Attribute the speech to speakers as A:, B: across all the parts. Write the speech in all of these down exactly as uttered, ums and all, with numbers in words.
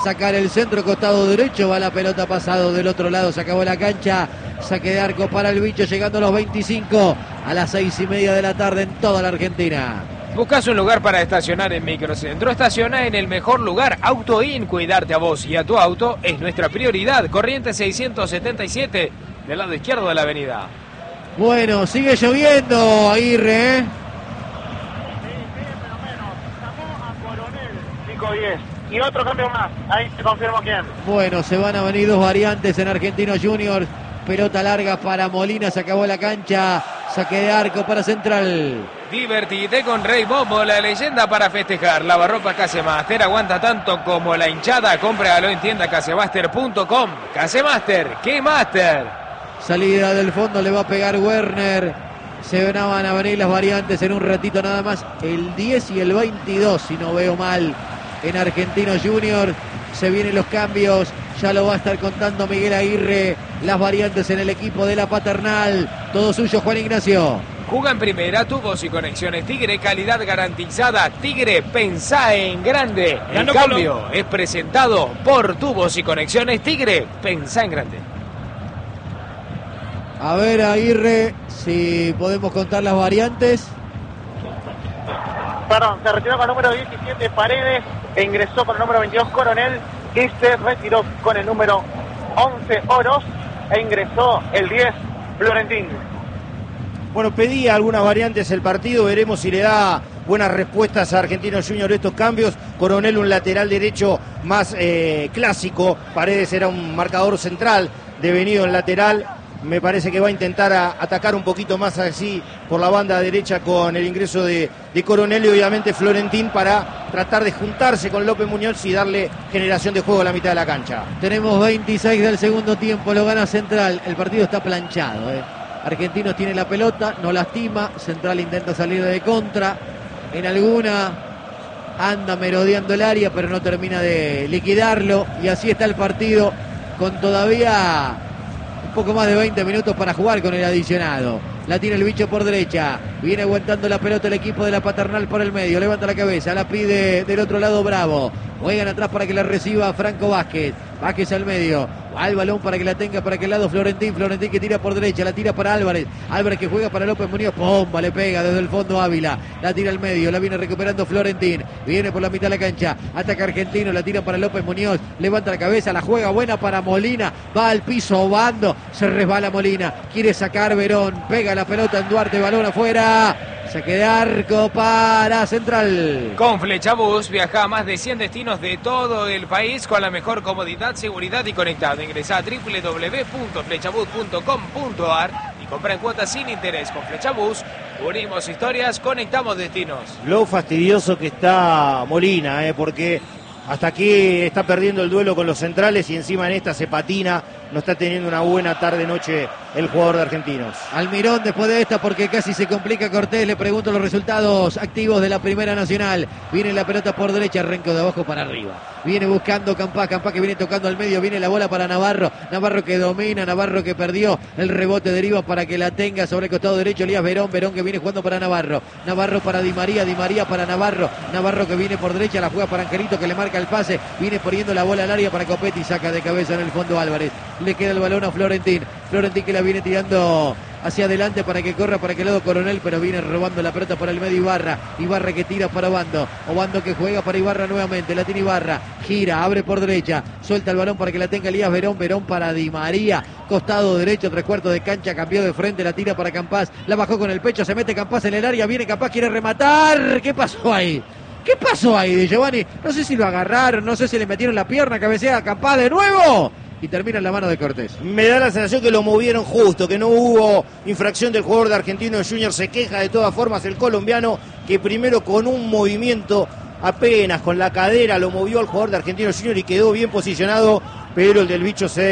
A: Sacar el centro, costado derecho, va la pelota pasado del otro lado, se acabó la cancha, saque de arco para el bicho, llegando a los veinticinco, a las seis y media de la tarde en toda la Argentina.
B: Buscas un lugar para estacionar en Microcentro, estaciona en el mejor lugar, Auto In, cuidarte a vos y a tu auto es nuestra prioridad, Corrientes seiscientos setenta y siete, del lado izquierdo de la avenida.
A: Bueno, sigue lloviendo, Aguirre, ¿eh?
C: diez. Y otro cambio más, ahí te confirmo quién.
A: Bueno, se van a venir dos variantes en Argentinos Juniors. Pelota larga para Molina, se acabó la cancha. Saque de arco para Central.
B: Divertite con Rey Momo, la leyenda para festejar. Lavarropa Casemaster, aguanta tanto como la hinchada. Cómpralo en tienda casemaster punto com. Casemaster, ¿qué master?
A: Salida del fondo, le va a pegar Werner. Se van a venir las variantes en un ratito nada más. El diez y el veintidós, si no veo mal. En Argentinos Juniors se vienen los cambios, ya lo va a estar contando Miguel Aguirre, las variantes en el equipo de la Paternal, todo suyo Juan Ignacio.
B: Juga en primera, tubos y conexiones Tigre, calidad garantizada, Tigre, pensá en grande, el
C: Ganó
B: cambio
C: Colo.
B: es presentado por tubos y conexiones Tigre, pensá en grande.
A: A ver Aguirre, si podemos contar las variantes.
C: Perdón, se retiró con el número diecisiete Paredes e ingresó con el número veintidós Coronel, y se retiró con el número once Oros e ingresó el diez Florentín.
D: Bueno, pedía algunas variantes el partido, veremos si le da buenas respuestas a Argentinos Juniors estos cambios. Coronel, un lateral derecho más eh, clásico, Paredes era un marcador central, devenido en lateral. Me parece que va a intentar a atacar un poquito más así por la banda derecha con el ingreso de, de Coronel y obviamente Florentín para tratar de juntarse con López Muñoz y darle generación de juego a la mitad de la cancha.
A: Tenemos veintiséis del segundo tiempo, lo gana Central, el partido está planchado, ¿eh? Argentinos tiene la pelota, no lastima, Central intenta salir de contra, en alguna anda merodeando el área pero no termina de liquidarlo y así está el partido con todavía un poco más de veinte minutos para jugar con el adicionado. La tiene el bicho por derecha. Viene aguantando la pelota el equipo de la Paternal por el medio. Levanta la cabeza. La pide del otro lado Bravo. Juegan atrás para que la reciba Franco Vázquez. Vázquez al medio. Va el balón para que la tenga para aquel lado Florentín. Florentín que tira por derecha. La tira para Álvarez. Álvarez que juega para López Muñoz. Pomba, le pega desde el fondo Ávila. La tira al medio. La viene recuperando Florentín. Viene por la mitad de la cancha. Ataca Argentino. La tira para López Muñoz. Levanta la cabeza. La juega buena para Molina. Va al piso Obando. Se resbala Molina. Quiere sacar Verón. Pega la pelota en Duarte. Balón afuera. Saque de arco para Central.
B: Con Flechabús viaja a más de cien destinos de todo el país con la mejor comodidad, seguridad y conectado. Ingresá a doble u doble u doble u punto flechabús punto com punto a r y compra en cuotas sin interés. Con Flechabús unimos historias, conectamos destinos.
D: Lo fastidioso que está Molina, eh, porque hasta aquí está perdiendo el duelo con los centrales y encima en esta se patina. No está teniendo una buena tarde-noche el jugador de Argentinos.
A: Almirón después de esta porque casi se complica Cortés. Le pregunto los resultados activos de la Primera Nacional. Viene la pelota por derecha, arranco de abajo para arriba. Viene buscando Campá, Campá que viene tocando al medio. Viene la bola para Navarro. Navarro que domina, Navarro que perdió. El rebote deriva para que la tenga sobre el costado derecho Elías Verón. Verón que viene jugando para Navarro. Navarro para Di María, Di María para Navarro. Navarro que viene por derecha, la juega para Angelito que le marca el pase. Viene poniendo la bola al área para Copetti. Saca de cabeza en el fondo Álvarez. Le queda el balón a Florentín. Florentín que la viene tirando hacia adelante para que corra para aquel lado Coronel, pero viene robando la pelota para el medio Ibarra. Ibarra que tira para Obando. Obando que juega para Ibarra nuevamente. La tiene Ibarra. Gira, abre por derecha. Suelta el balón para que la tenga Elías Verón. Verón para Di María. Costado derecho, tres cuartos de cancha. Cambió de frente, la tira para Campás. La bajó con el pecho, se mete Campás en el área. Viene Campás, quiere rematar. ¿Qué pasó ahí? ¿Qué pasó ahí de Giovanni? No sé si lo agarraron, no sé si le metieron la pierna, cabecea a Campás de nuevo. Y termina en la mano de Cortés.
D: Me da la sensación que lo movieron justo, que no hubo infracción del jugador de Argentinos Juniors. Se queja de todas formas el colombiano, que primero con un movimiento apenas con la cadera lo movió al jugador de Argentinos Juniors y quedó bien posicionado, pero el del bicho se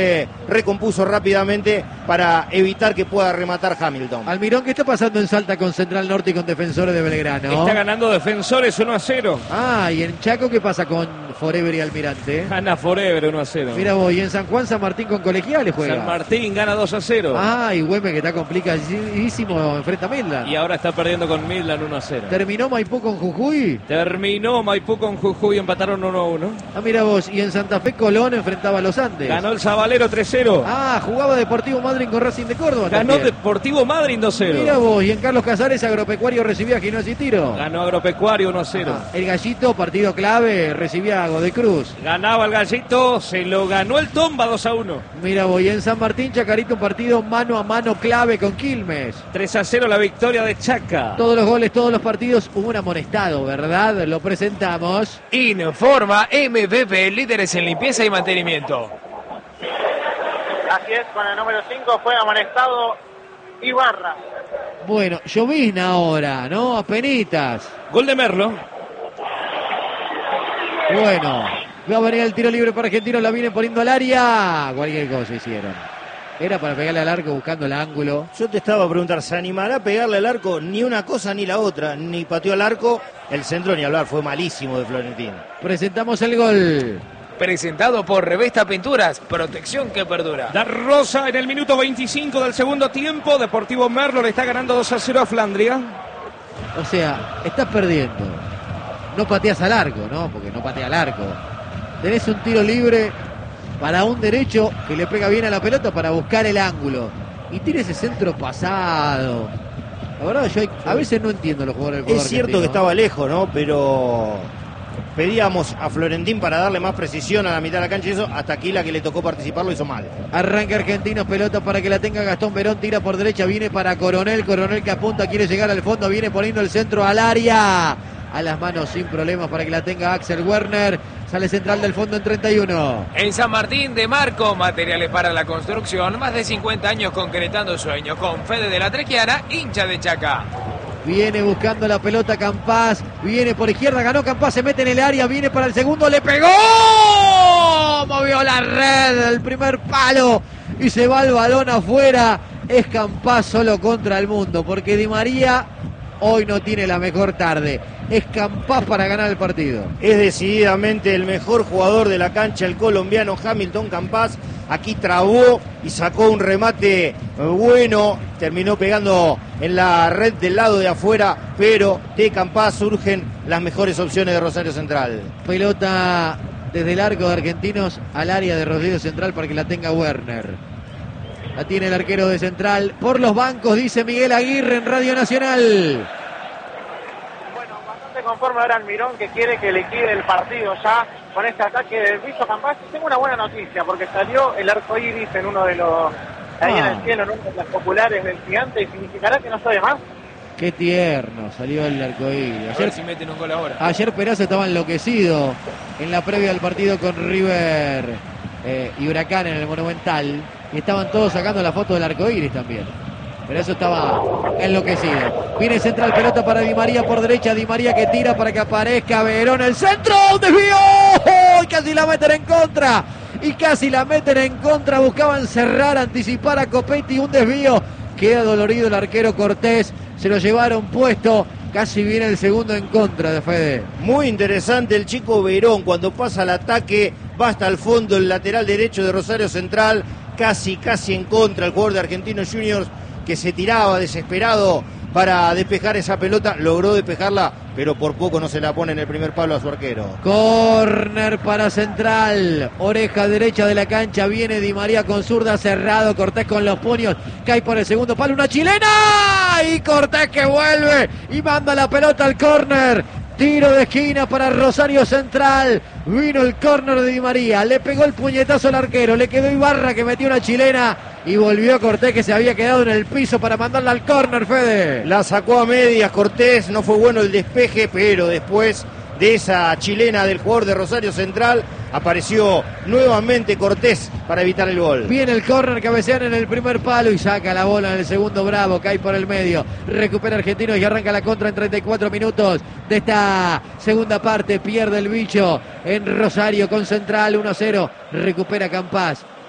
D: recompuso rápidamente para evitar que pueda rematar Hamilton.
A: Almirón, ¿qué está pasando en Salta con Central Norte y con Defensores de Belgrano?
E: Está ganando Defensores uno a cero.
A: Ah, y en Chaco, ¿qué pasa con Forever y Almirante?
E: Gana Forever uno a cero.
A: Mira vos, y en San Juan, San Martín con Colegiales juega.
E: San Martín gana dos a cero.
A: Ah, y Güemes, que está complicadísimo, enfrenta a Midland.
E: Y ahora está perdiendo con Midland uno a cero.
A: ¿Terminó Maipú con Jujuy?
E: Terminó Maipú con Jujuy, empataron uno a uno.
A: Ah, mira vos, y en Santa Fe Colón enfrentaba a los Andes.
E: Ganó el Zabalero tres cero.
A: Ah, jugaba Deportivo Madryn con Racing de Córdoba.
E: Ganó
A: también.
E: Deportivo Madryn dos cero.
A: Mira vos, y en Carlos Casares Agropecuario recibía a Gimnasia y Tiro.
E: Ganó Agropecuario uno a cero.
A: Ah, el Gallito, partido clave, recibía a Godecruz.
E: Ganaba el Gallito, se lo ganó el Tomba dos a uno.
A: Mira vos, y en San Martín Chacarito un partido mano a mano clave con Quilmes.
E: tres a cero la victoria de Chaca.
A: Todos los goles, todos los partidos, hubo un amonestado, ¿verdad? Lo presentamos.
B: Informa M B B, líderes en limpieza y mantenimiento.
C: Así es, con el número cinco fue amonestado Ibarra.
A: Bueno, llovizna ahora, ¿no? Apenitas.
E: Gol de Merlo.
A: Bueno, va a venir el tiro libre para Argentinos, la vienen poniendo al área. Cualquier cosa hicieron. Era para pegarle al arco buscando el ángulo.
D: Yo te estaba a preguntar, ¿se animará a pegarle al arco? Ni una cosa ni la otra, ni pateó al arco. El centro ni hablar, fue malísimo de Florentín.
A: Presentamos el gol.
B: Presentado por Revesta Pinturas, protección que perdura.
E: Da Rosa en el minuto veinticinco del segundo tiempo. Deportivo Merlo le está ganando dos a cero a Flandria.
A: O sea, estás perdiendo. No pateas al arco, ¿no? Porque no patea al arco. Tenés un tiro libre para un derecho que le pega bien a la pelota para buscar el ángulo. Y tiene ese centro pasado. La verdad, yo a veces no entiendo los jugadores del fútbol
D: Es cierto
A: argentino.
D: que estaba lejos, ¿no? Pero pedíamos a Florentín para darle más precisión a la mitad de la cancha y eso, hasta aquí la que le tocó participar lo hizo mal.
A: Arranca Argentinos, pelota para que la tenga Gastón Verón, tira por derecha, viene para Coronel, Coronel que apunta, quiere llegar al fondo, viene poniendo el centro al área. A las manos sin problemas para que la tenga Axel Werner. Sale central del fondo en treinta y uno.
B: En San Martín de Marco, materiales para la construcción, más de cincuenta años concretando sueños, con Fede de la Trequiana, hincha de Chaca.
A: Viene buscando la pelota Campás, viene por izquierda, ganó Campás, se mete en el área, viene para el segundo, le pegó, movió la red, el primer palo y se va el balón afuera. Es Campás solo contra el mundo, porque Di María hoy no tiene la mejor tarde. Es Campás para ganar el partido.
D: Es decididamente el mejor jugador de la cancha, el colombiano Hamilton Campás. Aquí trabó y sacó un remate bueno. Terminó pegando en la red del lado de afuera, pero de Campás surgen las mejores opciones de Rosario Central.
A: Pelota desde el arco de Argentinos al área de Rosario Central para que la tenga Werner. La tiene el arquero de Central. Por los bancos, dice Miguel Aguirre en Radio Nacional.
C: Conforme ahora Almirón, que quiere que liquide el partido ya con este ataque del Bicho Campás. Tengo una buena noticia porque salió el arco iris en uno de los ahí
A: Ah.
C: en el cielo, en una de las populares del Gigante, y significará que no soy más.
A: Qué tierno salió el arcoíris.
B: A ver
A: Ayer,
B: si meten un gol ahora.
A: ayer Peraza estaba enloquecido en la previa del partido con River eh, y Huracán en el Monumental. Y estaban todos sacando la foto del arcoíris también. Pero eso estaba enloquecido. Viene central, pelota para Di María por derecha. Di María que tira para que aparezca Verón. El centro, un desvío. Y casi la meten en contra. Y casi la meten en contra. Buscaban cerrar, anticipar a Copetti. Un desvío. Queda dolorido el arquero Cortés. Se lo llevaron puesto. Casi viene el segundo en contra de Fede.
D: Muy interesante el chico Verón cuando pasa al ataque. Va hasta el fondo el lateral derecho de Rosario Central. Casi, casi en contra el jugador de Argentinos Juniors, que se tiraba desesperado para despejar esa pelota, logró despejarla, pero por poco no se la pone en el primer palo a su arquero.
A: Corner para Central, oreja derecha de la cancha, viene Di María con zurda, cerrado, Cortés con los puños, cae por el segundo palo, una chilena, y Cortés que vuelve y manda la pelota al córner. Tiro de esquina para Rosario Central. Vino el córner de Di María. Le pegó el puñetazo al arquero. Le quedó Ibarra que metió una chilena. Y volvió Cortés que se había quedado en el piso para mandarla al córner, Fede.
D: La sacó a medias Cortés. No fue bueno el despeje, pero después de esa chilena del jugador de Rosario Central apareció nuevamente Cortés para evitar el gol.
A: Viene el córner, cabecean en el primer palo y saca la bola en el segundo. Bravo, cae por el medio. Recupera Argentinos y arranca la contra en treinta y cuatro minutos de esta segunda parte. Pierde el Bicho en Rosario con Central uno a cero. Recupera Campás.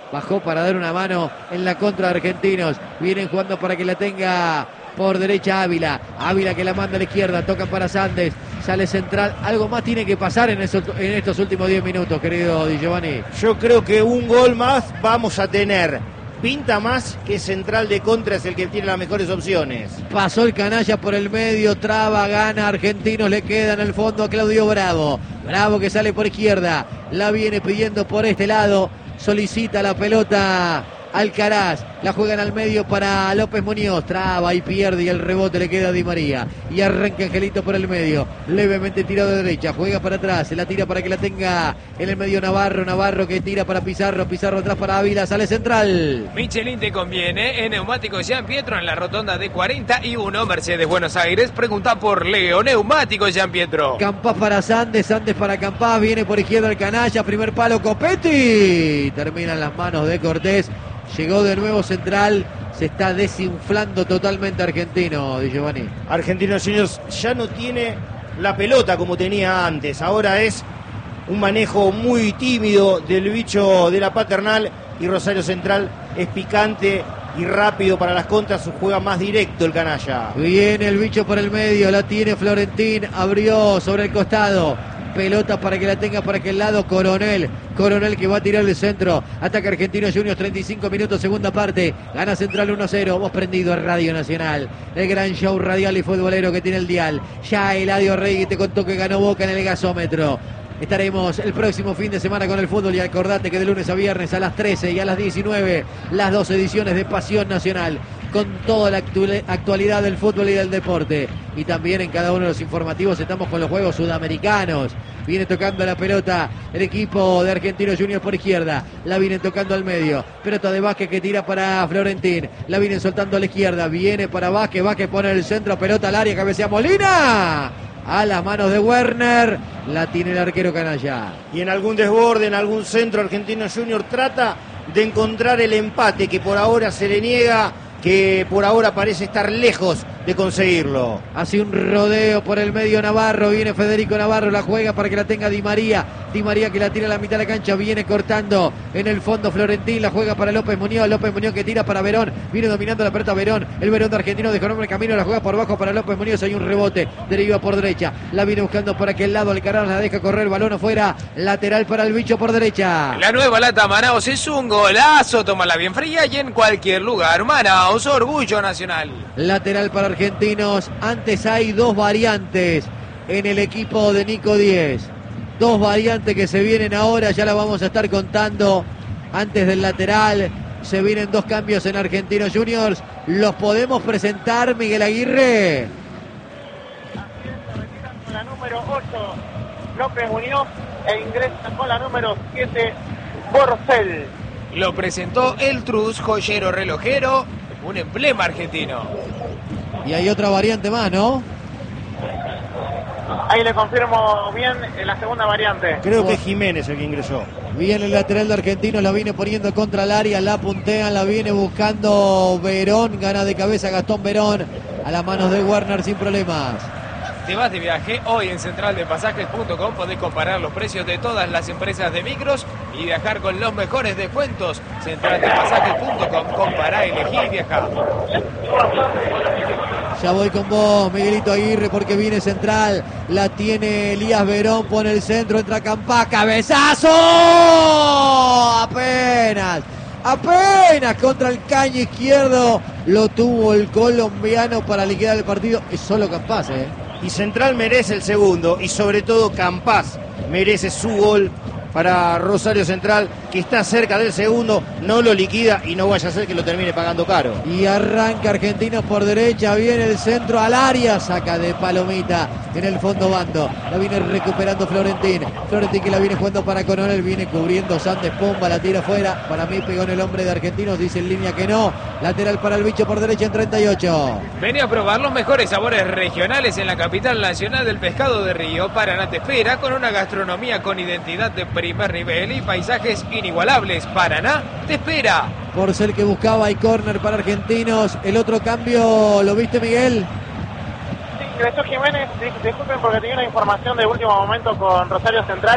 A: Bajó para dar una mano en la contra de Argentinos. Vienen jugando para que la tenga por derecha Ávila. Ávila que la manda a la izquierda. Tocan para Sandes. Sale central. Algo más tiene que pasar en, esos, en estos últimos diez minutos, querido Di Giovanni.
D: Yo creo que un gol más vamos a tener. Pinta más que central de contra es el que tiene las mejores opciones.
A: Pasó el canalla por el medio, traba, gana Argentinos, le queda en el fondo a Claudio Bravo. Bravo que sale por izquierda, la viene pidiendo por este lado, solicita la pelota Alcaraz, la juegan al medio para López Muñoz, traba y pierde y el rebote le queda a Di María. Y arranca Angelito por el medio, levemente tirado de derecha, juega para atrás, se la tira para que la tenga en el medio Navarro, Navarro que tira para Pizarro, Pizarro atrás para Ávila, sale central.
B: Michelin te conviene, en Neumáticos Jean Pietro en la rotonda de cuarenta y uno, Mercedes Buenos Aires, pregunta por Leo, Neumáticos Jean Pietro.
A: Campás para Sandes, Sandes para Campás, viene por izquierda el canalla, primer palo Copetti, termina en las manos de Cortés. Llegó de nuevo central, se está desinflando totalmente Argentino, Di Giovanni.
D: Argentinos Juniors ya no tiene la pelota como tenía antes, ahora es un manejo muy tímido del bicho de la Paternal y Rosario Central es picante y rápido para las contras, juega más directo el canalla.
A: Viene el bicho por el medio, la tiene Florentín, abrió sobre el costado. Pelota para que la tenga por aquel lado Coronel. Coronel que va a tirar el centro. Ataca Argentinos Juniors, treinta y cinco minutos, segunda parte. Gana Central uno cero. Vos prendido a Radio Nacional. El gran show radial y futbolero que tiene el dial. Ya Eladio Rey te contó que ganó Boca en el gasómetro. Estaremos el próximo fin de semana con el fútbol y acordate que de lunes a viernes a las trece y a las diecinueve las dos ediciones de Pasión Nacional con toda la actualidad del fútbol y del deporte. Y también en cada uno de los informativos estamos con los Juegos Sudamericanos. Viene tocando la pelota el equipo de Argentinos Juniors por izquierda. La vienen tocando al medio. Pelota de Vázquez que tira para Florentín. La vienen soltando a la izquierda. Viene para Vázquez. Vázquez pone el centro. Pelota al área. Cabecea Molina. A las manos de Werner. La tiene el arquero canalla.
D: Y en algún desborde, en algún centro, Argentinos Juniors trata de encontrar el empate que por ahora se le niega, que por ahora parece estar lejos de conseguirlo.
A: Hace un rodeo por el medio Navarro, viene Federico Navarro, la juega para que la tenga Di María. Di María que la tira a la mitad de la cancha, viene cortando en el fondo Florentín, la juega para López Muñoz, López Muñoz que tira para Verón, viene dominando la pelota Verón, el Verón de Argentino dejó nombre camino, la juega por bajo para López Muñoz, hay un rebote, deriva por derecha, la viene buscando por aquel lado, Alcaraz la deja correr, balón afuera, lateral para el bicho por derecha.
B: La nueva lata Manaos es un golazo, tómala bien fría y en cualquier lugar. Manaos, orgullo nacional.
A: Lateral para Argentinos, antes hay dos variantes en el equipo de Nico Díez. Dos variantes que se vienen ahora, ya la vamos a estar contando antes del lateral. Se vienen dos cambios en Argentinos Juniors. ¿Los podemos presentar, Miguel Aguirre?
C: Con la número ocho, López Muñoz, e ingresa con la número siete, Borcel.
B: Lo presentó el Truz, joyero relojero, un emblema argentino.
A: Y hay otra variante más, ¿no?
C: Ahí le confirmo bien la segunda variante.
D: Creo que es Jiménez el que ingresó.
A: Viene el lateral de Argentinos, la viene poniendo contra el área, la puntean, la viene buscando Verón, gana de cabeza Gastón Verón, a las manos de Werner sin problemas.
B: Te vas de viaje, hoy en central de pasajes punto com podés comparar los precios de todas las empresas de micros y viajar con los mejores descuentos. central de pasajes punto com, compará, elegí y viajá.
A: Ya voy con vos, Miguelito Aguirre, porque viene central, la tiene Elías Verón, pone el centro, entra Campá, cabezazo, apenas, apenas contra el caño izquierdo, lo tuvo el colombiano para liquidar el partido, es solo Campás, eh.
D: Y Central merece el segundo y sobre todo Campás merece su gol para Rosario Central, que está cerca del segundo, no lo liquida y no vaya a ser que lo termine pagando caro.
A: Y arranca Argentinos por derecha, viene el centro al área, saca de palomita en el fondo bando, la viene recuperando Florentín, Florentín que la viene jugando para Coronel, viene cubriendo Sandes, Pomba, la tira afuera, para mí pegó en el hombre de Argentinos, dice en línea que no, lateral para el bicho por derecha en treinta y ocho.
B: Vení a probar los mejores sabores regionales en la capital nacional del pescado de río. Paraná te espera con una gastronomía con identidad de primer nivel y paisajes inigualables. Paraná te espera.
A: Por ser que buscaba y córner para Argentinos. El otro cambio, ¿lo viste, Miguel?
C: Sí, ingresó Jiménez, disculpen porque tenía una información de último momento con Rosario Central.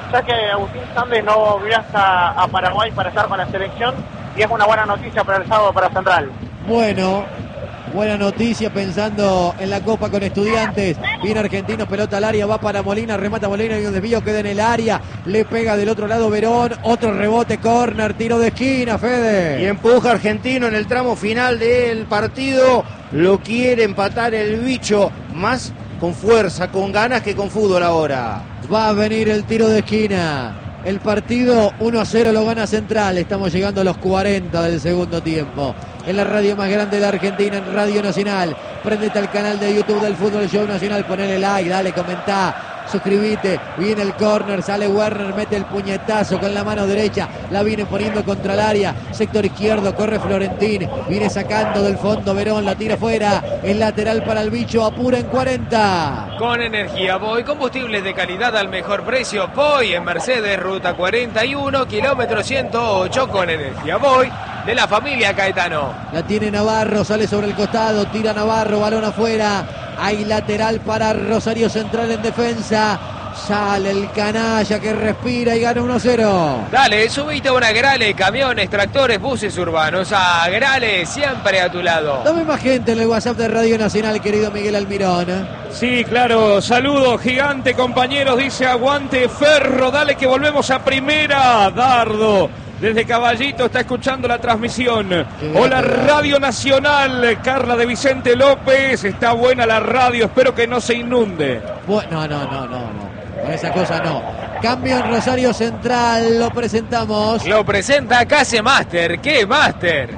C: ya que Agustín Sandes no viaja a Paraguay para estar con la selección y es una buena noticia para el sábado para Central.
A: Bueno, buena noticia pensando en la Copa con Estudiantes. Viene Argentino, pelota al área, va para Molina, remata Molina y un desvío, queda en el área. Le pega del otro lado Verón, otro rebote, córner, tiro de esquina, Fede.
D: Y empuja Argentino en el tramo final del partido. Lo quiere empatar el bicho, más con fuerza, con ganas que con fútbol ahora.
A: Va a venir el tiro de esquina. El partido uno a cero lo gana Central. Estamos llegando a los cuarenta del segundo tiempo. En la radio más grande de la Argentina, en Radio Nacional. Prendete al canal de YouTube del Fútbol Show Nacional. Ponele like, dale, comentá, suscribite. Viene el córner, sale Werner, mete el puñetazo con la mano derecha. La viene poniendo contra el área. Sector izquierdo, corre Florentín. Viene sacando del fondo Verón, la tira fuera. El lateral para el bicho, apura en cuarenta.
B: Con energía Boy, combustibles de calidad al mejor precio. Boy en Mercedes, ruta cuarenta y uno, kilómetro ciento ocho. Con energía Boy de la familia Caetano.
A: La tiene Navarro, sale sobre el costado, tira Navarro, balón afuera. Hay lateral para Rosario Central en defensa. Sale el canalla que respira y gana uno a cero.
B: Dale, subite a una Grale, camiones, tractores, buses urbanos. A Grale, siempre a tu lado.
A: Dame más gente en el WhatsApp de Radio Nacional, querido Miguel Almirón.
E: Sí, claro, saludos, gigante, compañeros, dice aguante Ferro, dale que volvemos a primera. Dardo, desde Caballito, está escuchando la transmisión. Hola, Radio Nacional, Carla de Vicente López, está buena la radio, espero que no se inunde.
A: Bueno, no, no, no, no. Con esa cosa no. Cambio en Rosario Central, lo presentamos.
B: Lo presenta Case Master. ¿Qué Master?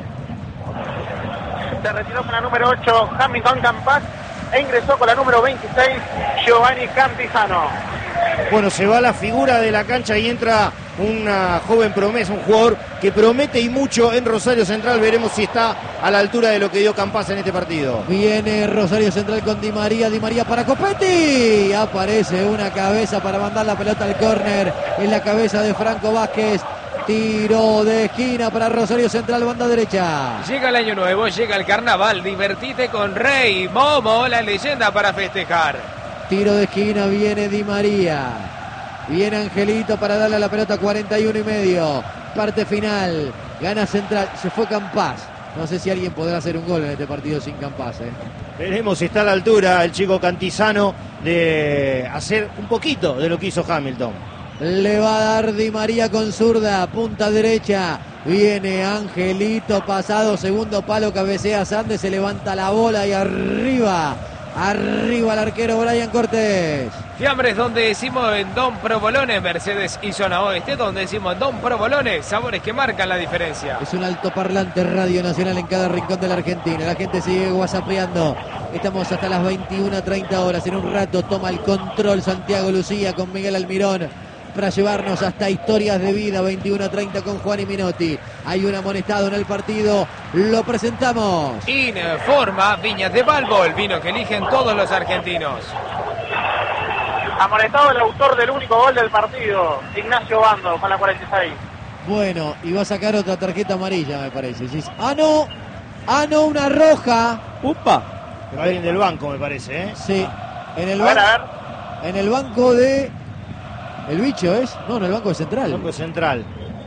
C: Se retiró con la número ocho, Hamilton Campas, e ingresó con la número veintiséis, Giovanni Cantizano.
D: Bueno, se va la figura de la cancha y entra una joven promesa, un jugador que promete y mucho en Rosario Central. Veremos si está a la altura de lo que dio Campas en este partido.
A: Viene Rosario Central con Di María, Di María para Copetti. Aparece una cabeza para mandar la pelota al córner. En la cabeza de Franco Vázquez. Tiro de esquina para Rosario Central, banda derecha.
B: Llega el año nuevo, llega el carnaval. Divertite con Rey Momo, la leyenda para festejar.
A: Tiro de esquina, viene Di María. Viene Angelito para darle a la pelota, cuarenta y uno y medio. Parte final, gana Central. Se fue Campas. No sé si alguien podrá hacer un gol en este partido sin Campas, ¿eh?
D: Veremos si está a la altura el chico Cantizano de hacer un poquito de lo que hizo Hamilton.
A: Le va a dar Di María con zurda, punta derecha. Viene Angelito, pasado, segundo palo, cabecea Sandes, se levanta la bola y arriba. Arriba el arquero Brian Cortés.
B: Fiambres donde decimos en Don Provolone, Mercedes y zona oeste, donde decimos Don Provolone, sabores que marcan la diferencia.
A: Es un altoparlante Radio Nacional en cada rincón de la Argentina. La gente sigue whatsappeando. Estamos hasta las veintiuna treinta horas. En un rato toma el control Santiago Lucía con Miguel Almirón para llevarnos hasta historias de vida. Veintiuna treinta con Juan y Minotti. Hay un amonestado en el partido. Lo presentamos.
B: Informa Viñas de Balbo, el vino que eligen todos los argentinos.
C: Amonestado el autor del único gol del partido, Ignacio Bando, con la cuarenta y seis.
A: Bueno, y va a sacar otra tarjeta amarilla, me parece. Ah, no. Ah, no, una roja.
E: ¡Upa!
D: Alguien del banco, me parece, ¿eh?
A: Sí. En el,
C: A ver,
A: ban-
C: a ver.
A: en el banco de... ¿El bicho es? No, en el banco de Central.
D: Banco Central.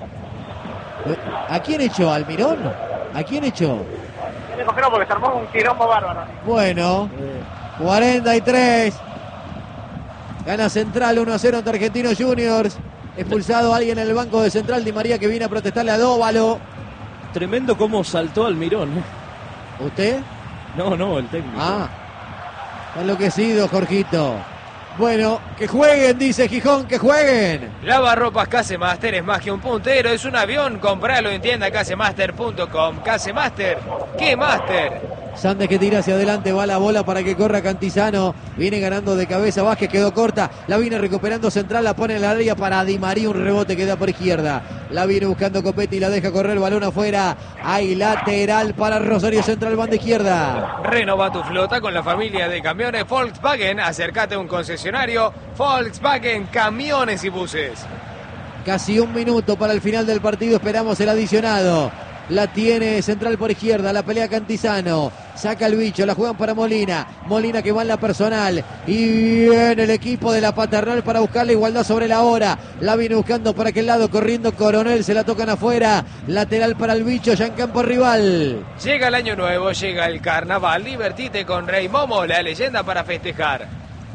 A: ¿A quién echó? ¿Almirón? ¿A quién echó?
C: Tiene que porque se armó un quilombo bárbaro.
A: Bueno, cuarenta y tres. Gana Central uno a cero ante Argentinos Juniors. Expulsado alguien en el banco de Central, Di María, que viene a protestarle a Dóvalo.
E: Tremendo cómo saltó Almirón.
A: ¿Usted?
E: No, no, el técnico.
A: Ah, está enloquecido, Jorgito. Bueno, que jueguen, dice Gijón, que jueguen.
B: Lavarropas Casemaster es más que un puntero, es un avión. Compralo en tienda casemaster punto com. Casemaster, ¿qué Master?
A: Sandes que tira hacia adelante, va la bola para que corra Cantizano. Viene ganando de cabeza, Vázquez quedó corta. La viene recuperando Central, la pone en la área para Di María, un rebote que da por izquierda. La viene buscando Copetti, la deja correr, balón afuera. Hay lateral para Rosario Central, banda izquierda.
B: Renova tu flota con la familia de camiones Volkswagen. Acércate a un concesionario Volkswagen Camiones y Buses.
A: Casi un minuto para el final del partido, esperamos el adicionado. La tiene Central por izquierda, la pelea Cantizano. saca el bicho, la juegan para Molina. Molina que va en la personal. Y viene el equipo de la Paternal para buscar la igualdad sobre la hora. La viene buscando para aquel lado, corriendo Coronel, se la tocan afuera. Lateral para el bicho, ya en campo rival.
B: Llega el año nuevo, llega el carnaval. Divertite con Rey Momo, la leyenda para festejar.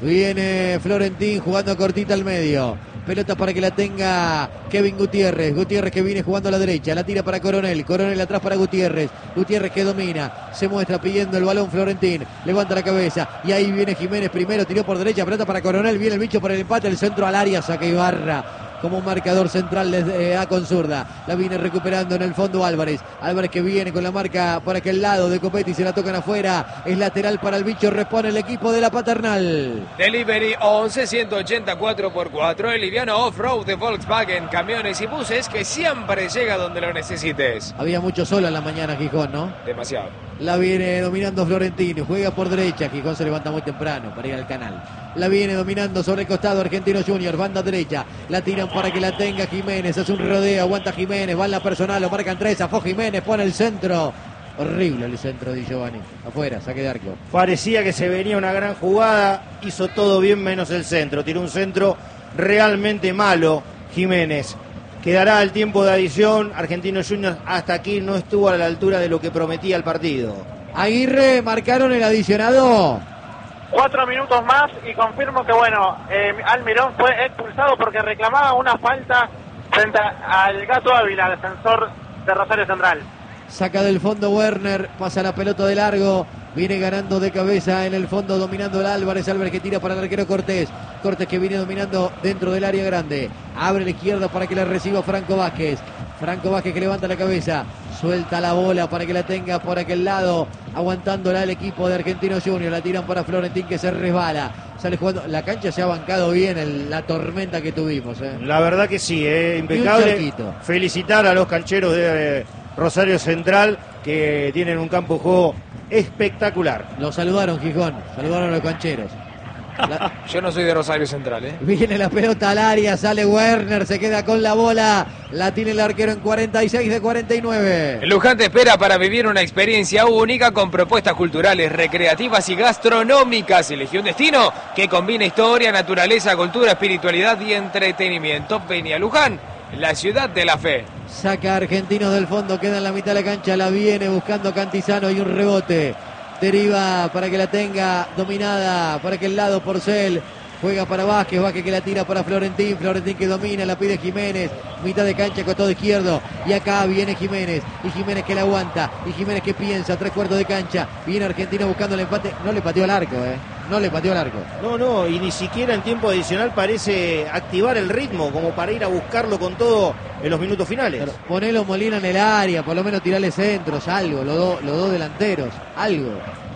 A: Viene Florentín jugando cortita al medio. Pelota para que la tenga Kevin Gutiérrez. Gutiérrez que viene jugando a la derecha. La tira para Coronel. Coronel atrás para Gutiérrez. Gutiérrez que domina. Se muestra pidiendo el balón Florentín. Levanta la cabeza. Y ahí viene Jiménez primero. Tiró por derecha. Pelota para Coronel. Viene el bicho por el empate. El centro al área. Saca Ibarra como un marcador central desde A con zurda. La viene recuperando en el fondo Álvarez. Álvarez que viene con la marca por aquel lado de Copetti. Se la tocan afuera. Es lateral para el bicho. Repone el equipo de la Paternal.
B: Delivery once ciento ochenta cuatro por cuatro. El liviano off-road de Volkswagen. Camiones y buses que siempre llega donde lo necesites.
A: Había mucho sol en la mañana Gijón, ¿no?
B: Demasiado.
A: La viene dominando Florentino. Juega por derecha. Gijón se levanta muy temprano para ir al canal. La viene dominando sobre el costado Argentino Junior. Banda derecha. La tiran para que la tenga Jiménez. Hace un rodeo. Aguanta Jiménez. Va en la personal. Lo marcan tres. Afó Jiménez. Pone el centro. Horrible el centro de Giovanni. Afuera. Saque de arco.
D: Parecía que se venía una gran jugada. Hizo todo bien menos el centro. Tiró un centro realmente malo Jiménez. Quedará el tiempo de adición. Argentino Junior hasta aquí no estuvo a la altura de lo que prometía el partido.
A: Aguirre, marcaron el adicionado.
C: Cuatro minutos más y confirmo que, bueno, eh, Almirón fue expulsado porque reclamaba una falta frente al Gato Ávila, defensor de Rosario Central.
A: Saca del fondo Werner, pasa la pelota de largo, viene ganando de cabeza en el fondo, dominando el Álvarez, Álvarez que tira para el arquero Cortés, Cortés que viene dominando dentro del área grande, abre la izquierda para que la reciba Franco Vázquez, Franco Vázquez que levanta la cabeza, suelta la bola para que la tenga por aquel lado, aguantándola el equipo de Argentino Junior, la tiran para Florentín que se resbala, sale jugando, la cancha se ha bancado bien el, la tormenta que tuvimos. ¿eh?
D: La verdad que sí, eh, impecable, felicitar a los cancheros de eh, Rosario Central que tienen un campo de juego espectacular.
A: Lo saludaron Gijón, saludaron a los cancheros.
B: La... Yo no soy de Rosario Central, ¿eh?
A: Viene la pelota al área, sale Werner, se queda con la bola, la tiene el arquero en cuarenta y seis de cuarenta y nueve.
B: El Luján te espera para vivir una experiencia única con propuestas culturales, recreativas y gastronómicas. Elegí un destino que combina historia, naturaleza, cultura, espiritualidad y entretenimiento. Ven a Luján, la ciudad de la fe.
A: Saca Argentinos del fondo, queda en la mitad de la cancha, la viene buscando Cantizano y un rebote. Deriva para que la tenga dominada para aquel lado Porcel. Juega para Vázquez, Vázquez que la tira para Florentín, Florentín que domina, la pide Jiménez, mitad de cancha, costado izquierdo, y acá viene Jiménez, y Jiménez que la aguanta, y Jiménez que piensa, tres cuartos de cancha, viene Argentino buscando el empate, no le pateó al arco, eh, no le pateó al arco.
D: No, no, y ni siquiera en tiempo adicional parece activar el ritmo, como para ir a buscarlo con todo en los minutos finales.
A: Pero ponelo Molina en el área, por lo menos tirarle centros, algo, los dos los dos delanteros, algo.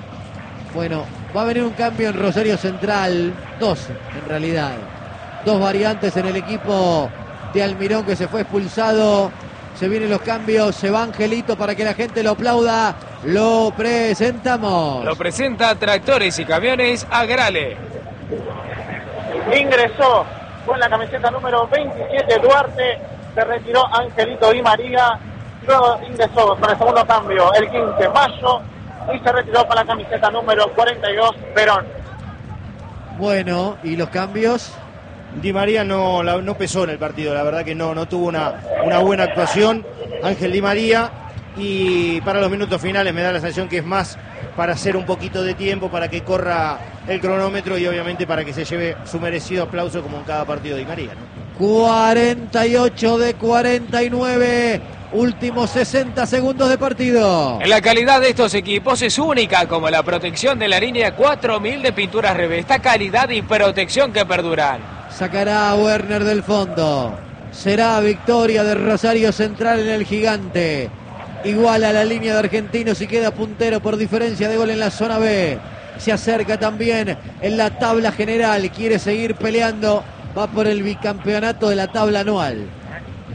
A: Bueno, va a venir un cambio en Rosario Central, dos en realidad, dos variantes en el equipo de Almirón que se fue expulsado, se vienen los cambios, se va Angelito para que la gente lo aplauda, lo presentamos.
B: Lo presenta Tractores y Camiones Agrale.
C: Ingresó con la camiseta número veintisiete Duarte, se retiró Angelito Di María, luego ingresó con el segundo cambio el quince Mayo, y se retiró con la camiseta número cuarenta y dos, Perón.
A: Bueno, ¿y los cambios?
D: Di María no, la, no pesó en el partido, la verdad que no, no tuvo una, una buena actuación. Ángel Di María, y para los minutos finales me da la sensación que es más para hacer un poquito de tiempo, para que corra el cronómetro y obviamente para que se lleve su merecido aplauso como en cada partido de Di María, ¿no?
A: cuarenta y ocho de cuarenta y nueve. Últimos sesenta segundos de partido.
B: La calidad de estos equipos es única, como la protección de la línea cuatro mil de pinturas Revesta, calidad y protección que perduran.
A: Sacará a Werner del fondo. Será victoria de Rosario Central en el Gigante. Igual a la línea de Argentinos y queda puntero por diferencia de gol en la zona B. Se acerca también en la tabla general. Quiere seguir peleando. Va por el bicampeonato de la tabla anual.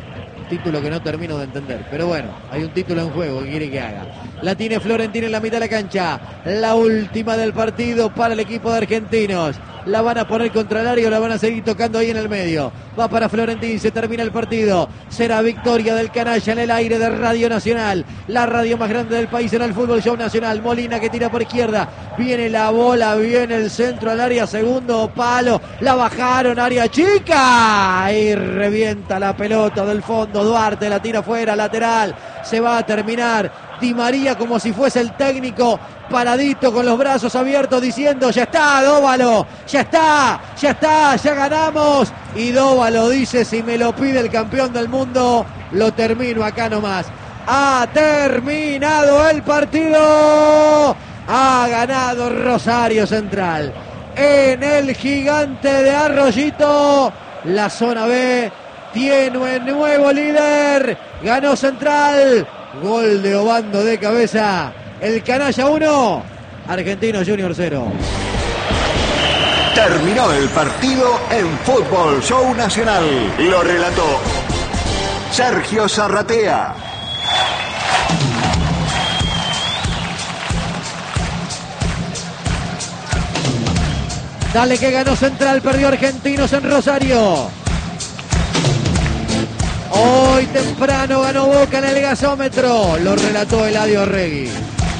A: título que no termino de entender. Pero bueno, hay un título en juego que quiere que haga. La tiene Florentín en la mitad de la cancha. La última del partido para el equipo de Argentinos. La van a poner contra el área o la van a seguir tocando ahí en el medio. Va para Florentín, se termina el partido. Será victoria del canalla en el aire de Radio Nacional. La radio más grande del país en el Fútbol Show Nacional. Molina que tira por izquierda. Viene la bola, viene el centro al área, segundo palo. La bajaron, área chica. Y revienta la pelota del fondo. Duarte la tira fuera, lateral. Se va a terminar. Di María como si fuese el técnico, paradito con los brazos abiertos diciendo: ya está, Dóvalo, ya está, ya está, ya ganamos. Y Dóvalo dice: si me lo pide el campeón del mundo, lo termino acá nomás. Ha terminado el partido. Ha ganado Rosario Central en el Gigante de Arroyito. La zona B tiene un nuevo líder. Ganó Central. Gol de Obando de cabeza. El canalla uno, Argentino Junior cero.
F: Terminó el partido en Fútbol Show Nacional. Lo relató Sergio Zarratea.
A: Dale que ganó Central, perdió Argentinos en Rosario. Hoy temprano ganó Boca en el gasómetro. Lo relató Eladio Regui.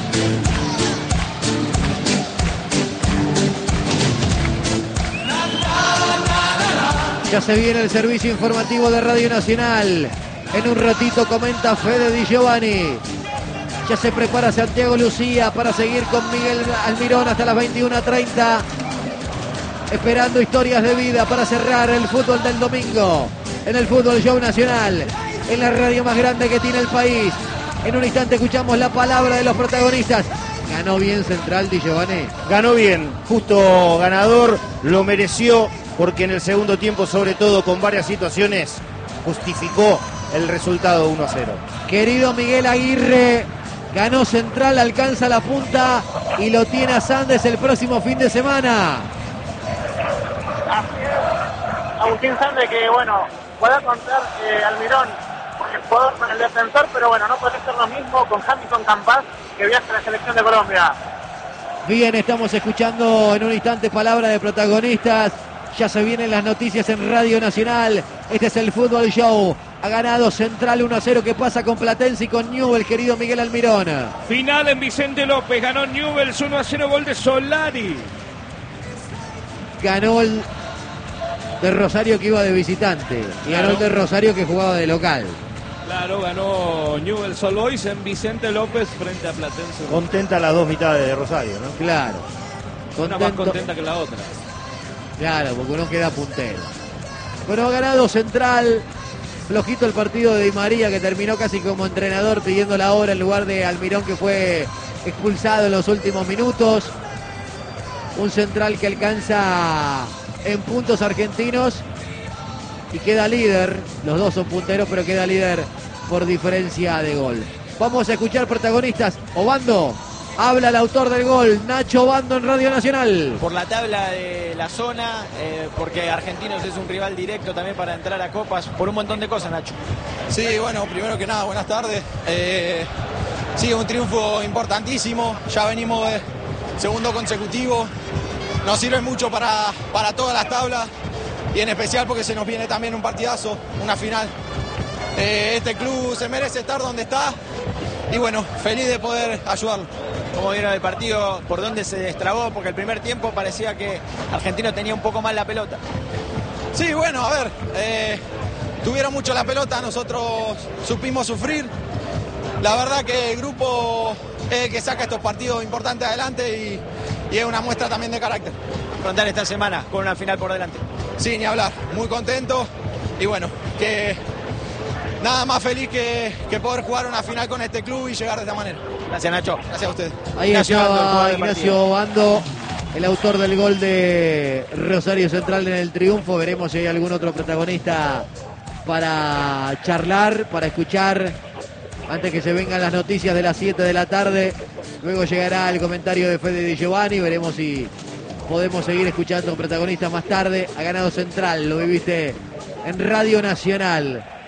A: Ya se viene el servicio informativo de Radio Nacional. En un ratito comenta Fede Di Giovanni. Ya se prepara Santiago Lucía para seguir con Miguel Almirón hasta las veintiuna treinta. Esperando historias de vida para cerrar el fútbol del domingo. En el Fútbol Show Nacional, en la radio más grande que tiene el país. En un instante escuchamos la palabra de los protagonistas. ¿Ganó bien Central, Di Giovanni?
D: Ganó bien, justo ganador, lo mereció, porque en el segundo tiempo, sobre todo con varias situaciones, justificó el resultado uno a cero.
A: Querido Miguel Aguirre, ganó Central, alcanza la punta y lo tiene a Sandes el próximo fin de semana.
C: Así es, Agustín Sandes, que bueno, pueda contar eh, Almirón con el jugador, con el defensor, pero bueno, no puede ser lo mismo con Hamilton Campas, que viaja a la selección de Colombia.
A: Bien, estamos escuchando en un instante palabra de protagonistas. Ya se vienen las noticias en Radio Nacional. Este es el Fútbol Show. Ha ganado Central uno a cero. ¿Qué pasa con Platense y con Newell's, querido Miguel Almirón?
E: Final en Vicente López. Ganó Newell's uno a cero, gol de Solari.
A: Ganó el de Rosario, que iba de visitante. Y
E: Claro.
A: ganó el de Rosario, que jugaba de local.
E: Claro, ganó Newell's Old Boys en Vicente López frente a Platense.
D: Contenta las dos mitades de Rosario, ¿no?
A: Claro.
E: Una más contenta que la otra.
A: Claro, porque uno queda puntero. Bueno, ha ganado Central. Flojito el partido de Di María, que terminó casi como entrenador pidiendo la hora en lugar de Almirón, que fue expulsado en los últimos minutos. Un Central que alcanza en puntos Argentinos y queda líder. Los dos son punteros, pero queda líder por diferencia de gol. Vamos a escuchar protagonistas. Obando, habla el autor del gol, Nacho Obando, en Radio Nacional.
G: Por la tabla de la zona, eh, porque Argentinos es un rival directo también para entrar a Copas, por un montón de cosas, Nacho.
H: Sí, bueno, primero que nada, buenas tardes. Eh, sí, un triunfo importantísimo, ya venimos de segundo consecutivo, nos sirve mucho para, para todas las tablas y en especial porque se nos viene también un partidazo, una final. Eh, este club se merece estar donde está y bueno, feliz de poder ayudarlo.
G: ¿Cómo vieron el partido? ¿Por dónde se destrabó? Porque el primer tiempo parecía que Argentino tenía un poco más la pelota.
H: Sí, bueno, a ver, eh, tuvieron mucho la pelota, nosotros supimos sufrir. La verdad que el grupo es el que saca estos partidos importantes adelante y, y es una muestra también de carácter.
G: Contar esta semana con una final por delante.
H: Sí, ni hablar, muy contento y bueno, que nada más feliz que, que poder jugar una final con este club y llegar de esta manera.
G: Gracias, Nacho.
H: Gracias a ustedes.
A: Ahí
G: Ignacio Obando, el
A: estaba
G: jugador del
A: Ignacio Obando, el autor del gol de Rosario Central en el triunfo. Veremos si hay algún otro protagonista para charlar, para escuchar, antes que se vengan las noticias de las siete de la tarde. Luego llegará el comentario de Fede Di Giovanni. Veremos si podemos seguir escuchando protagonistas más tarde. Ha ganado Central, lo viviste en Radio Nacional.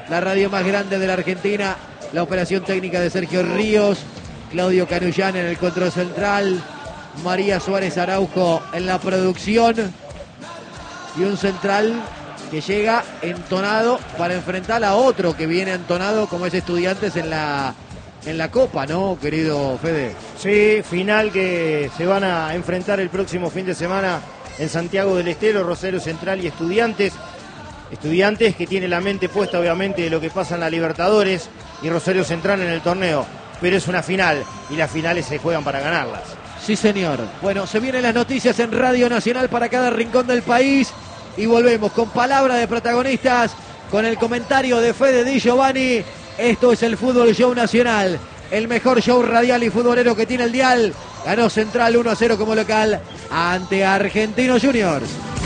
A: la radio más grande de la Argentina. La operación técnica de Sergio Ríos, Claudio Canullán en el control central, María Suárez Araujo en la producción y un central que llega entonado para enfrentar a otro que viene entonado como es Estudiantes en la, en la Copa, ¿no, querido Fede?
D: Sí, final que se van a enfrentar el próximo fin de semana en Santiago del Estero, Rosario Central y Estudiantes. Estudiantes que tiene la mente puesta obviamente de lo que pasa en la Libertadores y Rosario Central en el torneo, pero es una final y las finales se juegan para ganarlas.
A: Sí, señor. Bueno, se vienen las noticias en Radio Nacional para cada rincón del país y volvemos con palabra de protagonistas, con el comentario de Fede Di Giovanni. Esto es el Fútbol Show Nacional, el mejor show radial y futbolero que tiene el dial. Ganó Central uno a cero como local ante Argentinos Juniors.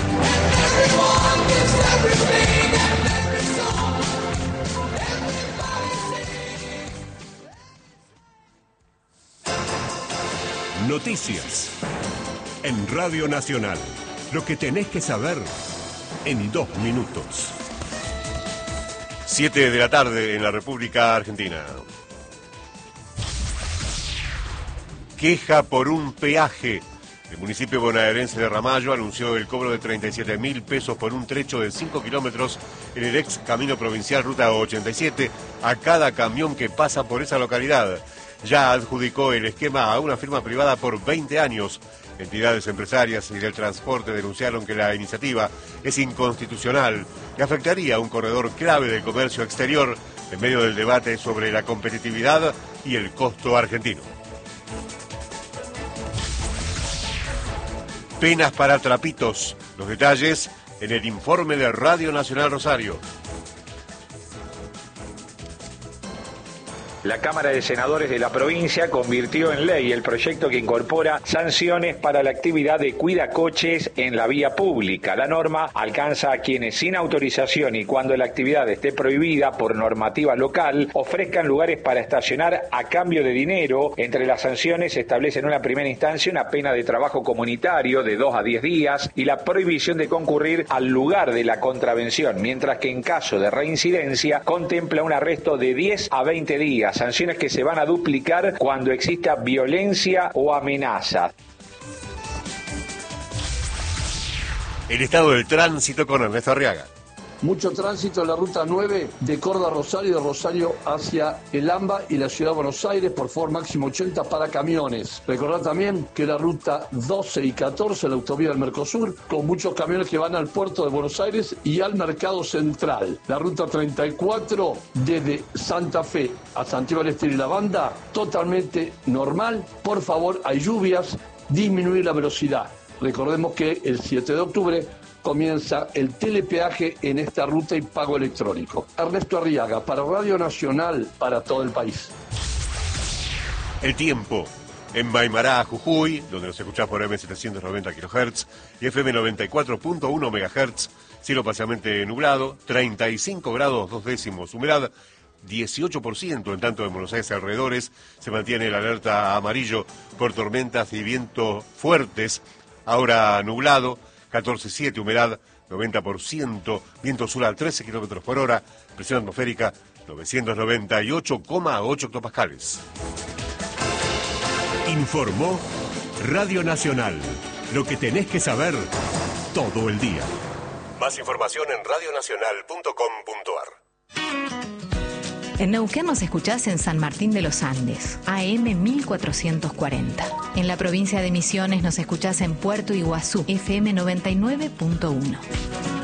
I: Noticias en Radio Nacional. Lo que tenés que saber en dos minutos.
J: Siete de la tarde en la República Argentina. Queja por un peaje. El municipio bonaerense de Ramallo anunció el cobro de treinta y siete mil pesos por un trecho de cinco kilómetros en el ex camino provincial Ruta ochenta y siete a cada camión que pasa por esa localidad. Ya adjudicó el esquema a una firma privada por veinte años. Entidades empresarias y del transporte denunciaron que la iniciativa es inconstitucional y afectaría a un corredor clave del comercio exterior en medio del debate sobre la competitividad y el costo argentino. Penas para trapitos. Los detalles en el informe de Radio Nacional Rosario.
K: La Cámara de Senadores de la provincia convirtió en ley el proyecto que incorpora sanciones para la actividad de cuidacoches en la vía pública. La norma alcanza a quienes sin autorización y cuando la actividad esté prohibida por normativa local ofrezcan lugares para estacionar a cambio de dinero. Entre las sanciones se establece en una primera instancia una pena de trabajo comunitario de dos a diez días y la prohibición de concurrir al lugar de la contravención, mientras que en caso de reincidencia contempla un arresto de diez a veinte días. Sanciones que se van a duplicar cuando exista violencia o amenaza.
J: El estado del tránsito con Ernesto Arriaga.
L: Mucho tránsito en la ruta nueve de Córdoba a Rosario, de Rosario hacia el AMBA y la ciudad de Buenos Aires, por favor máximo ochenta para camiones. Recordad también que la ruta doce y catorce, la autovía del Mercosur, con muchos camiones que van al puerto de Buenos Aires y al mercado central. La ruta treinta y cuatro desde Santa Fe a Santiago del Estero y La Banda, totalmente normal. Por favor, hay lluvias, disminuir la velocidad. Recordemos que el siete de octubre comienza el telepeaje en esta ruta y pago electrónico. Ernesto Arriaga, para Radio Nacional, para todo el país.
J: El tiempo. En Maimará, Jujuy, donde nos escuchás por eme setecientos noventa kilohertz y efe eme noventa y cuatro punto uno megahertz, cielo parcialmente nublado, treinta y cinco grados dos décimos, humedad dieciocho por ciento, en tanto en Buenos Aires y alrededores se mantiene la alerta amarillo por tormentas y vientos fuertes, ahora nublado, catorce punto siete, humedad noventa por ciento, viento sur a trece kilómetros por hora, presión atmosférica novecientos noventa y ocho coma ocho hectopascales.
I: Informó Radio Nacional. Lo que tenés que saber todo el día.
J: Más información en radio nacional punto com punto ar.
M: En Neuquén nos escuchás en San Martín de los Andes, A M mil cuatrocientos cuarenta. En la provincia de Misiones nos escuchás en Puerto Iguazú, efe eme noventa y nueve punto uno.